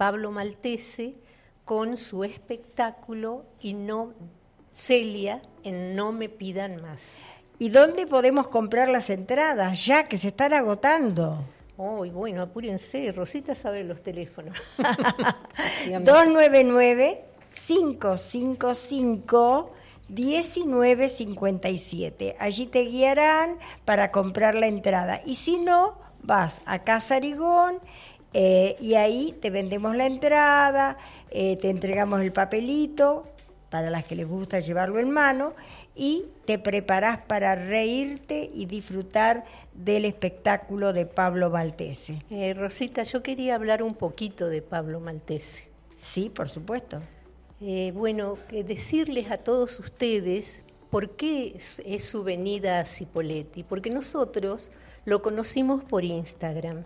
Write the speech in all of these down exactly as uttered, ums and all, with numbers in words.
Pablo Maltese con su espectáculo y no Celia en No me pidan más. ¿Y dónde podemos comprar las entradas ya que se están agotando? Oh, y bueno, apúrense, Rosita sabe los teléfonos. dos nueve nueve, cinco cinco cinco, uno nueve cinco siete. Allí te guiarán para comprar la entrada. Y si no, vas a Casa Arigón eh, y ahí te vendemos la entrada, eh, te entregamos el papelito para las que les gusta llevarlo en mano y te preparás para reírte y disfrutar del espectáculo de Pablo Maltese. Eh, Rosita, yo quería hablar un poquito de Pablo Maltese. Sí, por supuesto. Eh, bueno, eh, decirles a todos ustedes por qué es, es su venida a Cipolletti, porque nosotros lo conocimos por Instagram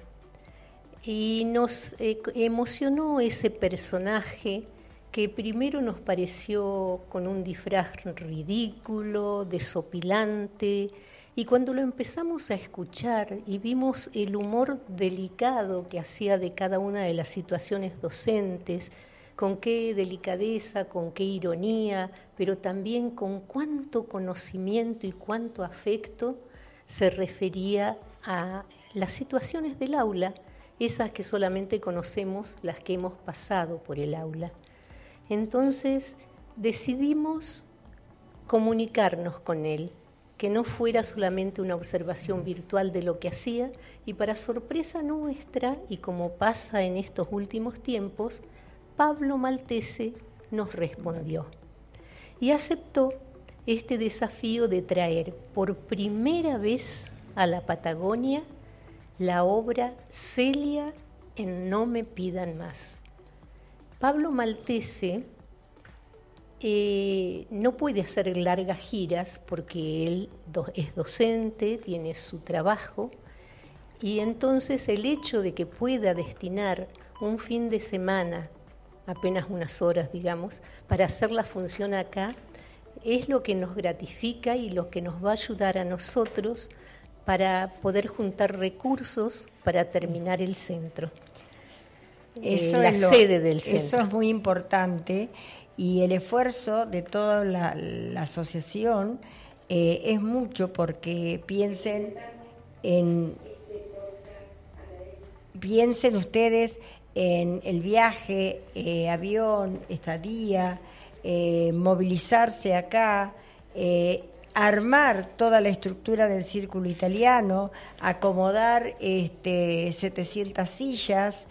y nos eh, emocionó ese personaje que primero nos pareció con un disfraz ridículo, desopilante, y cuando lo empezamos a escuchar y vimos el humor delicado que hacía de cada una de las situaciones docentes, con qué delicadeza, con qué ironía, pero también con cuánto conocimiento y cuánto afecto se refería a las situaciones del aula, esas que solamente conocemos las que hemos pasado por el aula. Entonces decidimos comunicarnos con él, que no fuera solamente una observación virtual de lo que hacía, y para sorpresa nuestra, y como pasa en estos últimos tiempos, Pablo Maltese nos respondió y aceptó este desafío de traer por primera vez a la Patagonia la obra Celia en No me pidan más. Pablo Maltese eh, no puede hacer largas giras porque él do- es docente, tiene su trabajo, y entonces el hecho de que pueda destinar un fin de semana, apenas unas horas, digamos, para hacer la función acá, es lo que nos gratifica y lo que nos va a ayudar a nosotros para poder juntar recursos para terminar el centro. Eso eh, la es lo, sede del centro. Eso es muy importante, y el esfuerzo de toda la, la asociación eh, es mucho, porque piensen en piensen ustedes en el viaje, eh, avión, estadía, eh, movilizarse acá, eh, armar toda la estructura del círculo italiano, acomodar este, setecientas sillas,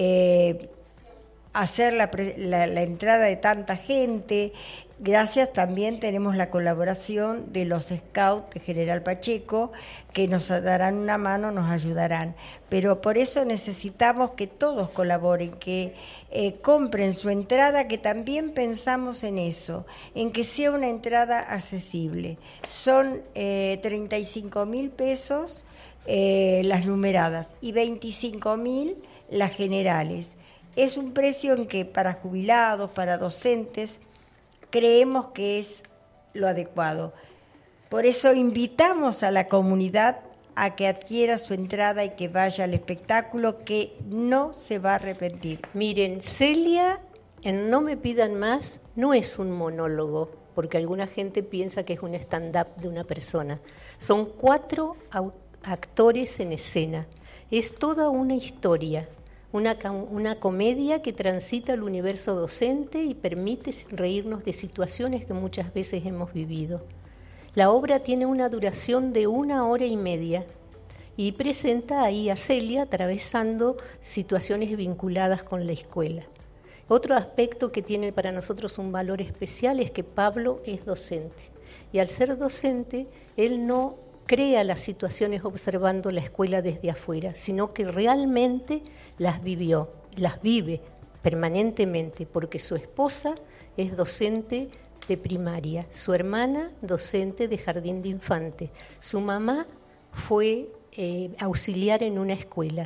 eh, hacer la, la, la entrada de tanta gente. Gracias también tenemos la colaboración de los Scouts de General Pacheco, que nos darán una mano, nos ayudarán. Pero por eso necesitamos que todos colaboren, que eh, compren su entrada, que también pensamos en eso, en que sea una entrada accesible. Son eh, treinta y cinco mil pesos eh, las numeradas y veinticinco mil las generales. Es un precio en que para jubilados, para docentes, creemos que es lo adecuado. Por eso invitamos a la comunidad a que adquiera su entrada y que vaya al espectáculo, que no se va a arrepentir. Miren, Celia en No me pidan más no es un monólogo, porque alguna gente piensa que es un stand-up de una persona. Son cuatro actores en escena. Es toda una historia. Una, una comedia que transita el universo docente y permite reírnos de situaciones que muchas veces hemos vivido. La obra tiene una duración de una hora y media y presenta ahí a Celia atravesando situaciones vinculadas con la escuela. Otro aspecto que tiene para nosotros un valor especial es que Pablo es docente, y al ser docente él no crea las situaciones observando la escuela desde afuera, sino que realmente las vivió, las vive permanentemente, porque su esposa es docente de primaria, su hermana docente de jardín de infantes, su mamá fue eh, auxiliar en una escuela,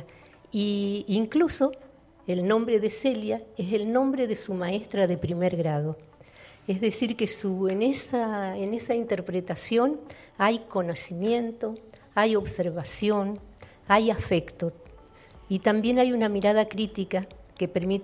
y incluso el nombre de Celia es el nombre de su maestra de primer grado. Es decir, que su, en, esa, en esa interpretación hay conocimiento, hay observación, hay afecto, y también hay una mirada crítica que permite